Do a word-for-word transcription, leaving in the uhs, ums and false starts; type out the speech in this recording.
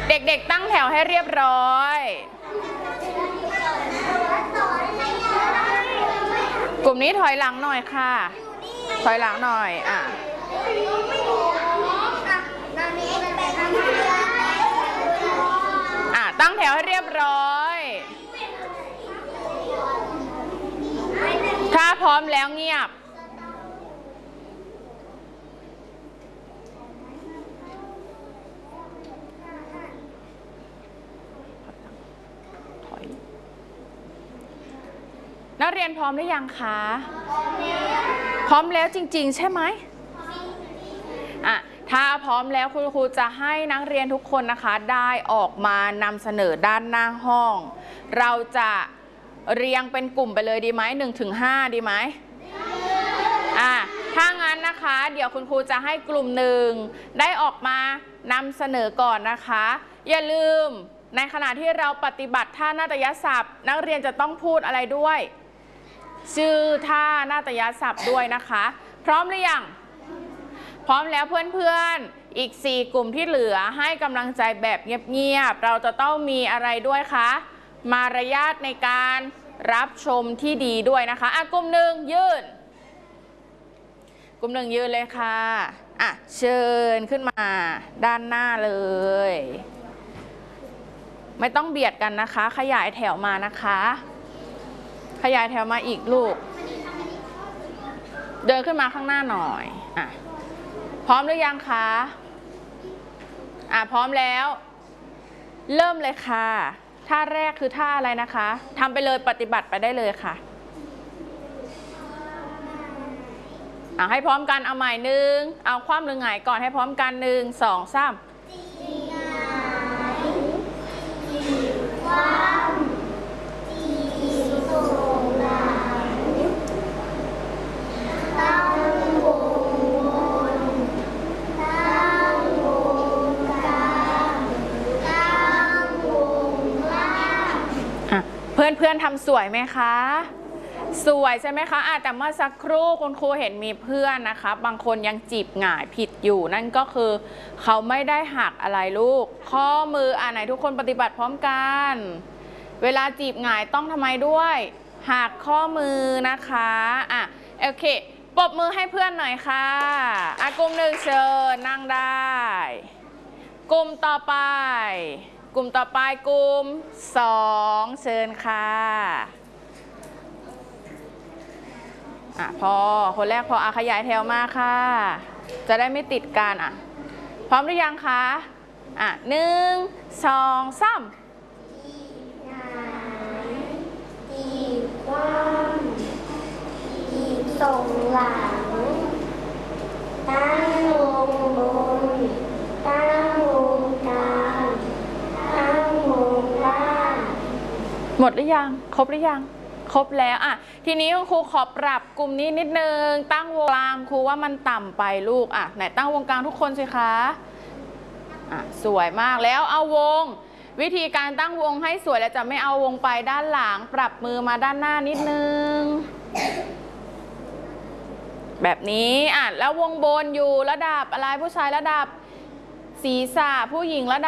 เด็กๆตั้งแถวให้เรียบร้อยกลุ่มนี้ถอยหลังหน่อยค่ะถอยหลังหน่อยอ่ะอ่ะตั้งแถวให้เรียบร้อยถ้าพร้อมแล้วเงียบนักเรียนพร้อมหรือยังคะพร้อมแล้วจริงๆใช่ไหมอ่ะถ้าพร้อมแล้วคุณครูจะให้นักเรียนทุกคนนะคะได้ออกมานำเสนอด้านหน้าห้องเราจะเรียงเป็นกลุ่มไปเลยดีไหมหนึ่งถึงห้าดีไหมอ่ะถ้างั้นนะคะเดี๋ยวคุณครูจะให้กลุ่มหนึ่งได้ออกมานำเสนอก่อนนะคะอย่าลืมในขณะที่เราปฏิบัติท่านาฏยศัพท์นักเรียนจะต้องพูดอะไรด้วยชื่อท่านาฏยศัพท์ด้วยนะคะพร้อมหรือยังพร้อมแล้วเพื่อนๆอีกสี่กลุ่มที่เหลือให้กำลังใจแบบเงียบๆเราจะต้องมีอะไรด้วยคะมารยาทในการรับชมที่ดีด้วยนะคะอ่ะกลุ่มหนึ่งยืนกลุ่มหนึ่งยืนเลยค่ะอ่ะเชิญขึ้นมาด้านหน้าเลยไม่ต้องเบียดกันนะคะขยายแถวมานะคะขยายแถวมาอีกลูกเดินขึ้นมาข้างหน้าหน่อยอ่ะพร้อมหรือยังคะอ่ะพร้อมแล้วเริ่มเลยค่ะท่าแรกคือท่าอะไรนะคะทำไปเลยปฏิบัติไปได้เลยค่ะอ่ะให้พร้อมกันเอาใหม่หนึ่งเอาคว่ำหรือหงายก่อนให้พร้อมกันหนึ่งสองสามเพื่อนๆทำสวยไหมคะสวยใช่ไหมคะอาจแต่เมื่อสักครู่คุณครูเห็นมีเพื่อนนะคะบางคนยังจีบหงายผิดอยู่นั่นก็คือเขาไม่ได้หักอะไรลูกข้อมืออ่าไหนทุกคนปฏิบัติพร้อมกันเวลาจีบหงายต้องทำไมด้วยหักข้อมือนะคะอ่ะโอเคปรบมือให้เพื่อนหน่อยค่ะอ่ะกลุ่มหนึ่งเชิญนั่งได้กลุ่มต่อไปกลุ่มต่อไปกลุ่มสองเชิญค่ะอ่ะพอคนแรกพออาขยายแถวมาค่ะจะได้ไม่ติดกันอ่ะพร้อมหรือยังคะอ่ะหนึ่งสองสามตีกว้างตีส่งหลังตั้งลงบนตั้งลงกลางหมดหรือยังครบหรือยังครบแล้วอ่ะทีนี้ครูขอปรับกลุ่มนี้นิดนึงตั้งวงกลางครูว่ามันต่ำไปลูกอ่ะไหนตั้งวงกลางทุกคนสิคะอ่ะสวยมากแล้วเอาวงวิธีการตั้งวงให้สวยแล้วจะไม่เอาวงไปด้านหลังปรับมือมาด้านหน้านิดนึงแบบนี้อ่ะแล้ววงบนอยู่ระดับอะไรผู้ชายระดับศีรษะผู้หญิงระดับ